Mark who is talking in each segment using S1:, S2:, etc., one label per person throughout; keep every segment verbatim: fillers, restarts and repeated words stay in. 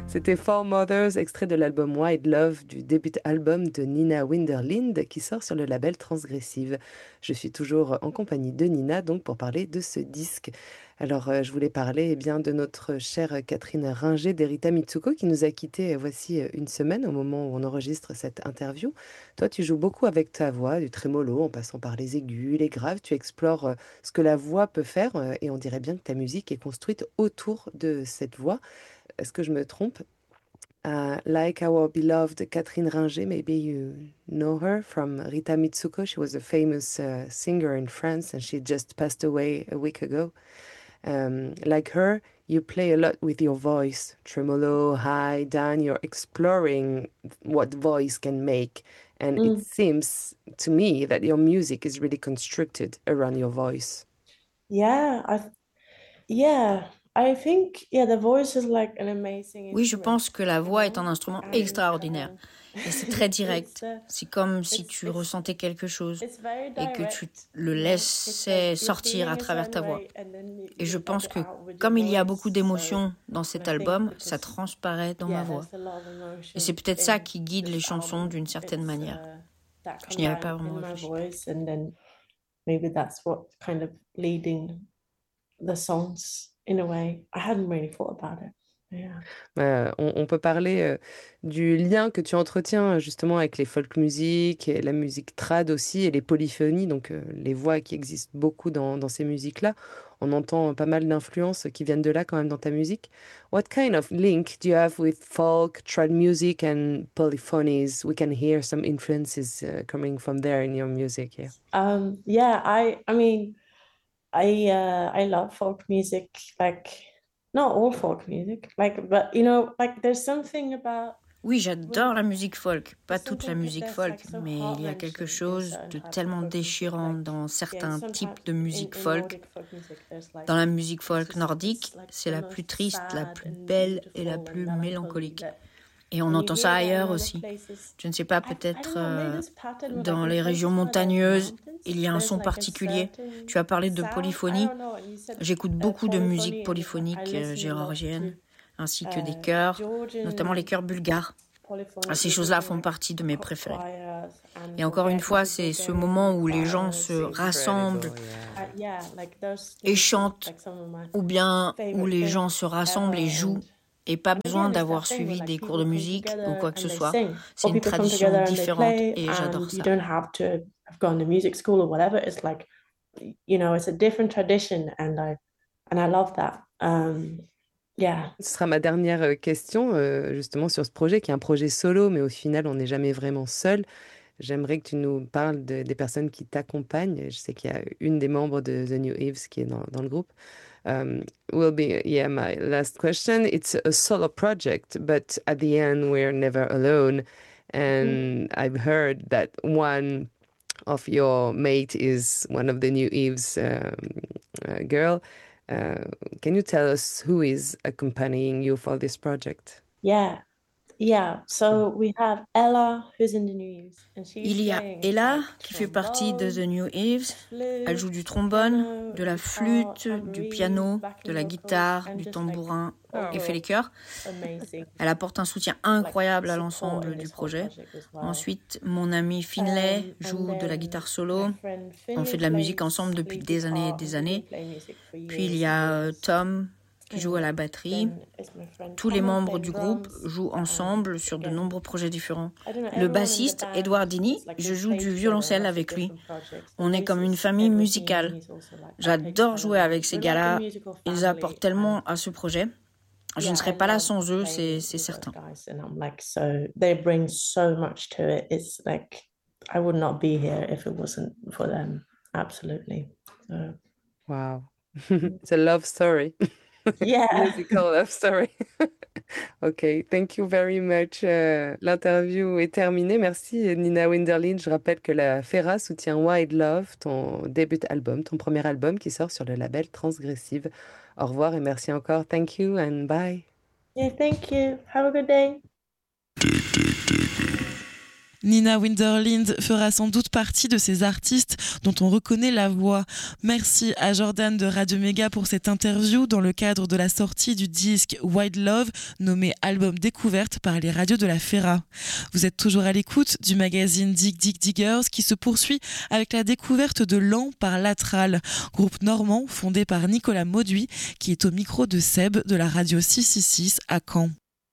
S1: C'était Four Mothers, extrait de l'album Wide Love du début album de Nina Winderlind qui sort sur le label Transgressive. Je suis toujours en compagnie de Nina donc pour parler de ce disque. Alors euh, je voulais parler eh bien de notre chère Catherine Ringer d'Erita Mitsuko qui nous a quittés euh, voici euh, une semaine au moment où on enregistre cette interview. Toi tu joues beaucoup avec ta voix, du trémolo en passant par les aigus, les graves, tu explores euh, ce que la voix peut faire euh, et on dirait bien que ta musique est construite autour de cette voix. Est-ce que je me trompe? Uh, like our beloved Catherine Ringer, maybe you know her from Rita Mitsuko. She was a famous uh, singer in France and she just passed away a week ago. Um, like her, you play a lot with your voice, tremolo, high, down. You're exploring what voice can make. And it
S2: Mm.
S1: seems to me that your music is really constructed around your voice.
S2: Yeah, I yeah, I think yeah, the voice is like an amazing
S3: Oui, je
S2: instrument,
S3: pense que la
S2: you
S3: voix est
S2: know,
S3: un instrument
S2: and
S3: extraordinaire
S2: um,
S3: et c'est très
S2: it's
S3: direct.
S2: uh,
S3: C'est comme si
S2: it's
S3: tu
S2: it's
S3: ressentais quelque chose
S2: it's very
S3: et que tu
S2: direct,
S3: le
S2: you know. It's like
S3: laissais
S2: you're
S3: sortir à
S2: feeling a
S3: travers
S2: certain
S3: ta voix.
S2: way and then you,
S3: Et
S2: you
S3: je
S2: let
S3: pense
S2: it
S3: que
S2: out with your
S3: comme il y a beaucoup
S2: voice. So,
S3: d'émotions dans
S2: and
S3: cet
S2: I think
S3: album, ça
S2: because
S3: transparaît dans ma
S2: yeah,
S3: voix.
S2: there's a lot of
S3: Et c'est
S2: emotion
S3: peut-être ça
S2: in
S3: qui guide les
S2: this
S3: chansons
S2: album.
S3: d'une certaine
S2: It's
S3: manière.
S2: uh, that
S3: Je
S2: comes
S3: n'y avais
S2: out
S3: pas
S2: in
S3: vraiment
S2: my
S3: réfléchi.
S2: voice, and then maybe that's what kind of leading the songs in a way. I hadn't really thought about it. Yeah.
S1: Euh, on, on peut parler euh, du lien que tu entretiens euh, justement avec les folk music, et la musique trad aussi, et les polyphonies, donc euh, les voix qui existent beaucoup dans, dans ces musiques-là. On entend pas mal d'influences qui viennent de là quand même dans ta musique. What kind of link do you have with folk, trad music and polyphonies? We can hear some influences uh, coming from there in your music, yeah.
S2: Um, yeah, I I mean, I uh I love folk music, like not all folk music, like but you know, like there's something about
S3: Oui,
S2: when
S3: j'adore la musique folk, pas
S2: there's
S3: toute la
S2: something
S3: musique
S2: that's
S3: folk,
S2: like so
S3: mais il y a quelque
S2: heart-wrenching in
S3: chose
S2: certain
S3: de
S2: types of
S3: tellement
S2: folk music.
S3: déchirant
S2: Like
S3: dans
S2: yeah,
S3: certains types
S2: sometimes
S3: de
S2: in
S3: musique
S2: in
S3: folk.
S2: Nordic folk music there's
S3: Dans
S2: like
S3: la musique
S2: it's
S3: folk
S2: just
S3: nordique,
S2: it's like
S3: c'est
S2: the
S3: la plus
S2: most
S3: triste, la
S2: sad
S3: plus
S2: and
S3: belle et la
S2: beautiful and
S3: plus
S2: melancholy
S3: mélancolique.
S2: that
S3: Et on
S2: and you
S3: entend
S2: hear
S3: ça
S2: that in
S3: ailleurs
S2: other
S3: aussi.
S2: places.
S3: Je ne sais pas,
S2: I, I
S3: peut-être
S2: don't know, maybe
S3: euh,
S2: this pattern with like
S3: dans
S2: in
S3: les régions
S2: places where there's
S3: montagneuses, il y
S2: mountains,
S3: a un
S2: there's
S3: son
S2: like a
S3: particulier.
S2: certain
S3: Tu as parlé de
S2: sound. I
S3: polyphonie.
S2: don't know. And you said
S3: J'écoute
S2: uh,
S3: beaucoup de musique
S2: polyphony, and I
S3: polyphonique euh,
S2: listen a lot to
S3: géorgienne, ainsi que des
S2: uh,
S3: chœurs, notamment les
S2: Georgian
S3: chœurs bulgares. Ah,
S2: polyphonic
S3: ces
S2: music
S3: choses-là
S2: and
S3: font
S2: like
S3: partie de mes
S2: cho-
S3: préférés.
S2: choirs and
S3: Et encore une
S2: Bulgar-
S3: fois,
S2: like
S3: c'est ce
S2: Bulgarian
S3: moment où les gens
S2: choirs.
S3: se rassemblent
S1: Incredible,
S2: Uh,
S1: yeah.
S2: yeah, like those
S3: et
S2: things are
S3: chantent,
S2: like some of my
S3: ou bien où
S2: favorite
S3: les
S2: things
S3: gens se rassemblent et
S2: ever.
S3: jouent,
S2: And
S3: et pas
S2: and
S3: besoin
S2: again, it's
S3: d'avoir
S2: that thing where
S3: suivi
S2: like
S3: des cours de
S2: people come
S3: musique ou
S2: together
S3: quoi que
S2: and
S3: ce
S2: they
S3: soit.
S2: sing,
S3: C'est
S2: or
S3: une
S2: people come
S3: tradition
S2: together and they
S3: différente
S2: play,
S3: et j'adore
S2: and you
S3: ça.
S2: don't have to have gone to music school or whatever. It's like, you know, it's a different tradition, and I and I love that. Um, yeah.
S1: Ce sera ma dernière euh, question, euh, justement, sur ce projet, qui est un projet solo, mais au final, on n'est jamais vraiment seul. J'aimerais que tu nous parles de- des personnes qui t'accompagnent. Je sais qu'il y a une des membres de The New Eves qui est dans, dans le groupe. Um, will be, yeah, my last question. It's a solo project, but at the end, we're never alone.
S2: Mm.
S1: And I've heard that one of your mate is one of the New Eves um, uh, girl. Uh, can you tell us who is accompanying you for this project?
S2: Yeah. Yeah, so we have Ella, who's in the news, and she's
S3: Il y a
S2: playing
S3: Ella,
S2: like
S3: qui fait partie de The
S2: trombone,
S3: New Eves. Elle joue du
S2: flute,
S3: trombone,
S2: piano,
S3: de la
S2: guitar,
S3: flûte, du
S2: tambourine,
S3: piano, de
S2: backing
S3: la
S2: vocals,
S3: guitare,
S2: and
S3: du
S2: just like
S3: tambourin et fait les
S2: overall
S3: chœurs.
S2: amazing
S3: Elle apporte un soutien
S2: like
S3: incroyable à
S2: support in
S3: l'ensemble du
S2: this whole
S3: projet.
S2: project as well.
S3: Ensuite, mon ami Finlay
S2: Um, and
S3: joue de la
S2: then
S3: guitare
S2: my
S3: solo.
S2: friend
S3: On
S2: Finley
S3: fait de la musique
S2: plays
S3: ensemble depuis
S2: lead
S3: des années et
S2: guitar, and
S3: des
S2: we've been
S3: années.
S2: playing music for
S3: Puis il
S2: years
S3: y
S2: and
S3: a euh,
S2: years.
S3: Tom qui joue à
S2: And
S3: la batterie.
S2: then it's my friend
S3: Tous les
S2: Thomas
S3: membres
S2: playing
S3: du groupe
S2: drums,
S3: jouent
S2: and
S3: ensemble sur de
S2: again,
S3: nombreux projets différents.
S2: I don't know,
S3: Le
S2: everyone in the
S3: bassiste,
S2: band,
S3: Edouard Dini,
S2: it's like
S3: je
S2: we
S3: joue
S2: play
S3: du
S2: together on
S3: violoncelle
S2: lots of
S3: avec lui.
S2: different projects. The
S3: On est comme une
S2: bassist,
S3: famille
S2: Edward Dini,
S3: musicale.
S2: he's also like our bass
S3: J'adore
S2: player,
S3: jouer
S2: and
S3: avec ces
S2: we're like a
S3: gars-là.
S2: musical
S3: Ils apportent
S2: family,
S3: tellement
S2: and
S3: à ce projet. Je ne
S2: yeah, I
S3: serais pas là
S2: love
S3: sans eux, c'est
S2: playing
S3: c'est
S2: with those
S3: certain.
S2: guys, and I'm like, so they bring so much to it. It's like I would not be here if it wasn't for them. Absolutely. So,
S1: Wow. It's a love story.
S2: yeah.
S1: Musical love story. Ok, thank you very much. Euh, l'interview est terminée. Merci Nina Winderlin. Je rappelle que la Fera soutient Wild Love, ton début album, ton premier album qui sort sur le label Transgressive. Au revoir et merci encore. Thank you and bye.
S2: Yeah, thank you. Have a good day.
S4: Nina Winderlind fera sans doute partie de ces artistes dont on reconnaît la voix. Merci à Jordan de Radio Méga pour cette interview dans le cadre de la sortie du disque Wild Love, nommé album découverte par les radios de la Ferra. Vous êtes toujours à l'écoute du magazine Dig Dig Diggers qui se poursuit avec la découverte de Lan par Latral, groupe normand fondé par Nicolas Mauduit qui est au micro de Seb de la radio six cent soixante-six à Caen.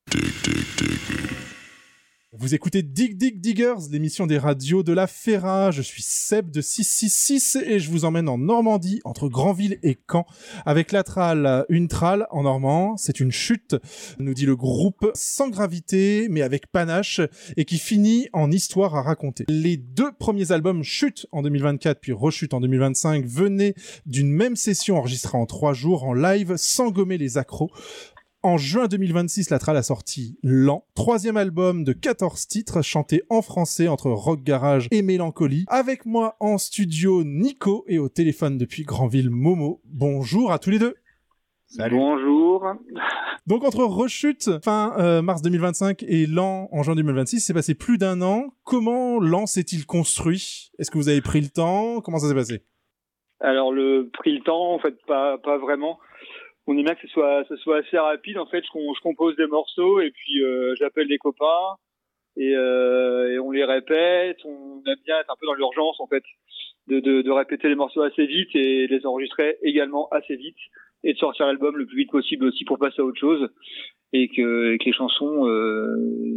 S5: Vous écoutez Dig Dig Diggers, l'émission des radios de la Ferra. Je suis Seb de six cent soixante-six et je vous emmène en Normandie, entre Granville et Caen, avec la trale. Une trale en normand, c'est une chute, nous dit le groupe, sans gravité, mais avec panache, et qui finit en histoire à raconter. Les deux premiers albums, Chute en deux mille vingt-quatre, puis Rechute en deux mille vingt-cinq, venaient d'une même session enregistrée en trois jours, en live, sans gommer les accros. En juin deux mille vingt-six, la trale a sorti Lan, troisième album de quatorze titres chantés en français entre rock garage et mélancolie. Avec moi en studio, Nico, et au téléphone depuis Granville, Momo. Bonjour à tous les deux.
S6: Salut. Bonjour.
S5: Donc entre Rechute, fin euh, mars deux mille vingt-cinq, et Lan en juin deux mille vingt-six, c'est passé plus d'un an. Comment Lan s'est-il construit ? Est-ce que vous avez pris le temps ? Comment ça s'est passé ?
S6: Alors, le pris le temps, en fait, pas, pas vraiment. On aime bien que ce soit, ce soit assez rapide. En fait, je, je compose des morceaux et puis euh, j'appelle des copains et, euh, et on les répète. On aime bien être un peu dans l'urgence, en fait, de, de, de répéter les morceaux assez vite et les enregistrer également assez vite et de sortir l'album le plus vite possible aussi pour passer à autre chose et que, et que les chansons euh,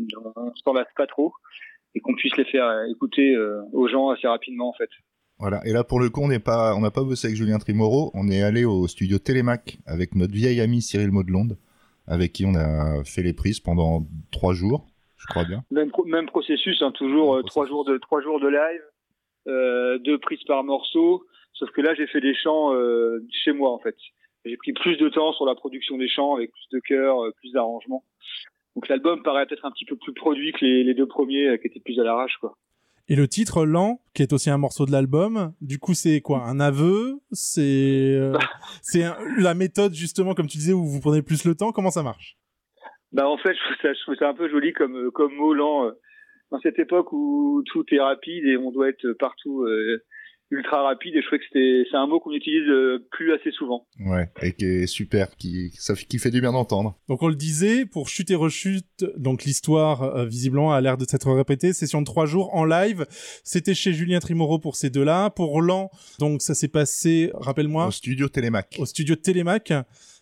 S6: on s'en lasse pas trop et qu'on puisse les faire écouter euh, aux gens assez rapidement, en fait.
S7: Voilà, et là pour le coup on n'est pas, on n'a pas bossé avec Julien Trimoro, on est allé au studio Télémac avec notre vieil ami Cyril Maudelonde, avec qui on a fait les prises pendant trois jours, je crois bien.
S6: Même, pro- même processus, hein, toujours euh, trois jours de trois jours de live, euh, deux prises par morceau, sauf que là j'ai fait des chants euh, chez moi en fait. J'ai pris plus de temps sur la production des chants avec plus de chœurs, euh, plus d'arrangements. Donc l'album paraît peut-être un petit peu plus produit que les, les deux premiers euh, qui étaient plus à l'arrache, quoi.
S5: Et le titre Lan, qui est aussi un morceau de l'album, du coup c'est quoi, un aveu ? C'est euh, c'est un, la méthode justement, comme tu disais, où vous prenez plus le temps. Comment ça marche ?
S6: Bah en fait, je trouve ça, je trouve ça un peu joli comme comme mot Lan. Dans cette époque où tout est rapide et on doit être partout euh, ultra rapide, et je trouvais que c'était c'est un mot qu'on utilise euh, plus assez souvent.
S7: Ouais, et qui est super, qui ça qui fait du bien d'entendre.
S5: Donc on le disait, pour Chute et Rechute, donc l'histoire euh, visiblement a l'air de s'être répétée. Session de trois jours en live. C'était chez Julien Trimoro pour ces deux-là. Pour Lan, donc ça s'est passé, rappelle-moi,
S7: au studio Télémac.
S5: Au studio Télémac.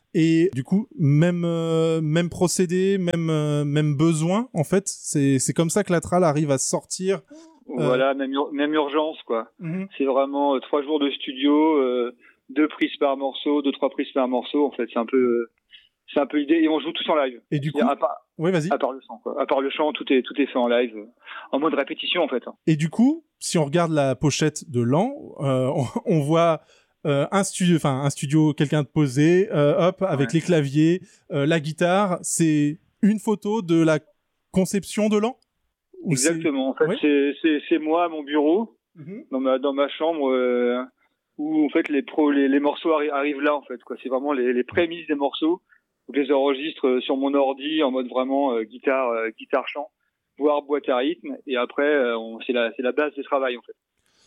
S5: Et du coup, même euh, même procédé, même euh, même besoin, en fait, c'est c'est comme ça que la trale arrive à sortir.
S6: Voilà, euh... même, ur- même urgence, quoi.
S5: Mm-hmm.
S6: C'est vraiment euh, trois jours de studio, euh, deux prises par morceau, deux, trois prises par morceau. En fait, c'est un peu, euh, c'est un peu l'idée. Et on joue tous en live.
S5: Et du coup,
S6: à part,
S5: oui, vas-y.
S6: À part le chant, quoi. À part le chant, tout est, tout est fait en live, euh, en mode répétition, en fait.
S5: Et du coup, si on regarde la pochette de Lan, euh, on, on voit euh, un studio, enfin, un studio, quelqu'un de posé, euh, hop, avec ouais. les claviers, euh, la guitare. C'est une photo de la conception de Lan?
S6: Ou Exactement. C'est... En fait, oui. c'est, c'est, c'est moi à mon bureau, mm-hmm. dans ma, dans ma chambre, euh, où, en fait, les pro, les, les morceaux arri- arrivent là, en fait, quoi. C'est vraiment les, les prémices des morceaux. Je les enregistre sur mon ordi, en mode vraiment, euh, guitare, euh, guitare chant, voire boîte à rythme. Et après, euh, on, c'est la, c'est la base du travail, en fait.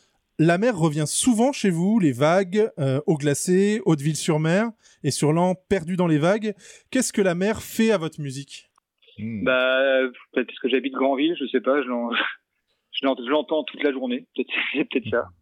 S5: La mer revient souvent chez vous, les vagues, euh, eau glacée, Hauteville-sur-Mer, et sur Lan, perdu dans les vagues. Qu'est-ce que la mer fait à votre musique?
S6: Mmh. Bah, peut-être parce que j'habite Granville, je sais pas, je, l'en... je, l'en... je l'entends toute la journée, peut-être, c'est peut-être ça.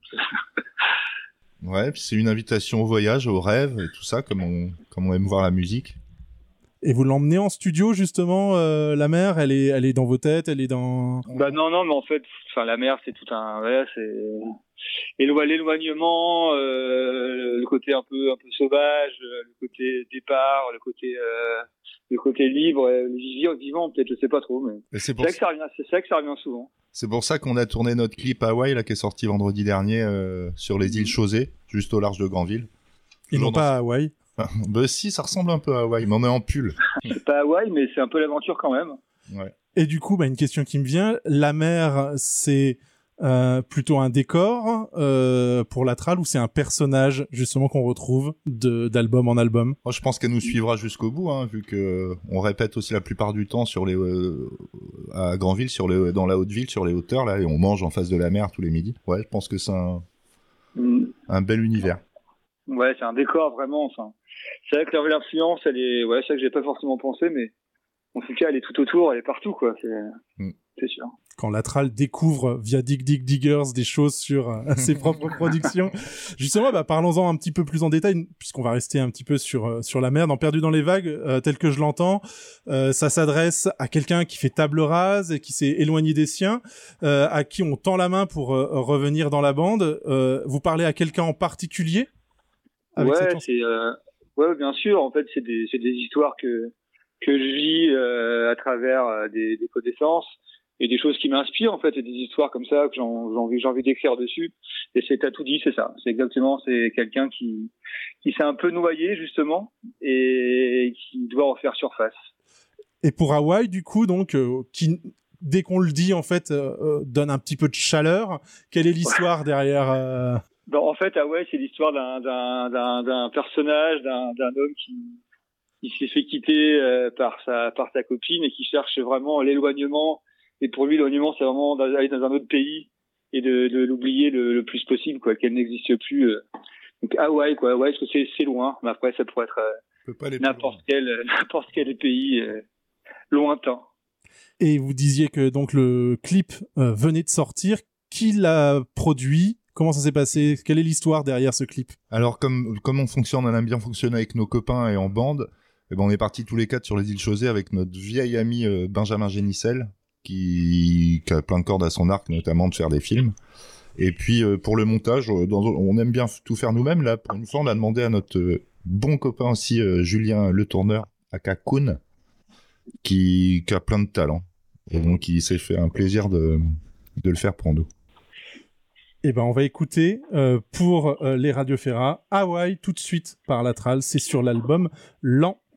S7: Ouais, puis c'est une invitation au voyage, au rêve, et tout ça, comme on, comme on aime voir la musique.
S5: Et vous l'emmenez en studio, justement, euh, la mer, elle est, elle est dans vos têtes, elle est dans...
S6: Bah non, non, mais en fait, enfin, la mer, c'est tout un... Ouais, c'est... Élo- l'éloignement, euh, le côté un peu, un peu sauvage, le côté départ, le côté... Euh... le côté libre, le vivant, peut-être, je sais pas trop, mais, mais c'est, c'est, ça que ça revient, c'est ça que ça revient souvent.
S7: C'est pour ça qu'on a tourné notre clip à Hawaï, là, qui est sorti vendredi dernier, euh, sur les îles Chausée, juste au large de Granville.
S5: Ils n'ont pas à Hawaï.
S7: Bah si, ça ressemble un peu à Hawaï, mais on est en pull.
S6: C'est pas Hawaï, mais c'est un peu l'aventure quand même.
S7: Ouais.
S5: Et du coup, bah, une question qui me vient, la mer, c'est euh, plutôt un décor euh, pour l'Atral, ou c'est un personnage justement qu'on retrouve de, d'album en album?
S7: Moi, je pense qu'elle nous suivra jusqu'au bout, hein, vu que on répète aussi la plupart du temps sur les euh, à Granville, sur les dans la haute ville, sur les hauteurs là, et on mange en face de la mer tous les midis. Ouais, je pense que c'est un,
S6: Mm.
S7: un bel univers.
S6: Ouais, c'est un décor vraiment. Enfin, c'est vrai que leur l'influence, elle est, ouais, c'est vrai que j'ai pas forcément pensé, mais en tout cas, elle est tout autour, elle est partout, quoi. C'est,
S7: Mm.
S6: c'est sûr.
S5: Quand l'Atral découvre via Dig Dig Diggers des choses sur euh, ses propres productions. Justement, bah, parlons-en un petit peu plus en détail, puisqu'on va rester un petit peu sur euh, sur la mer. Dans Perdu dans les vagues, euh, tel que je l'entends, euh, ça s'adresse à quelqu'un qui fait table rase et qui s'est éloigné des siens, euh, à qui on tend la main pour euh, revenir dans la bande. Euh, vous parlez à quelqu'un en particulier avec cette
S6: Ouais,
S5: chanson?
S6: c'est, euh, ouais, bien sûr. En fait, c'est des, c'est des histoires que que je vis euh, à travers euh, des, des connaissances et des choses qui m'inspirent, en fait, et des histoires comme ça que j'en, j'ai envie, j'ai envie d'écrire dessus. Et c'est, t'as tout dit, c'est ça. C'est exactement, c'est quelqu'un qui, qui s'est un peu noyé, justement, et qui doit refaire surface.
S5: Et pour Hawaï, du coup, donc, euh, qui, dès qu'on le dit, en fait, euh, euh, donne un petit peu de chaleur. Quelle est l'histoire derrière euh...
S6: Ben, en fait, Hawaï, c'est l'histoire d'un, d'un, d'un, d'un personnage, d'un, d'un homme qui, qui s'est fait quitter euh, par sa, par sa copine et qui cherche vraiment l'éloignement. Et pour lui, l'éloignement, c'est vraiment d'aller dans un autre pays et de, de l'oublier le, le plus possible, quoi, qu'elle n'existe plus. Euh. Donc Hawaï, quoi, Hawaï, parce que c'est, c'est loin, mais après, ça pourrait être euh,
S7: On peut pas aller plus
S6: n'importe
S7: loin.
S6: quel, euh, n'importe quel pays euh, lointain.
S5: Et vous disiez que donc le clip euh, venait de sortir. Qui l'a produit? Comment ça s'est passé? Quelle est l'histoire derrière ce clip?
S7: Alors, comme, comme on fonctionne, on aime bien fonctionner avec nos copains et en bande, eh ben, on est partis tous les quatre sur les îles Chausée avec notre vieil ami euh, Benjamin Génissel, qui, qui a plein de cordes à son arc, notamment de faire des films. Et puis, euh, pour le montage, euh, dans, on aime bien f- tout faire nous-mêmes. Là, pour une fois, on a demandé à notre euh, bon copain aussi, euh, Julien Le Tourneur, aka Kuhn, qui, qui a plein de talent. Et donc, il s'est fait un plaisir de, de le faire pour nous.
S5: Eh ben, on va écouter euh, pour euh, les Radio Ferra Hawaï tout de suite par l'Atral. C'est sur l'album Lent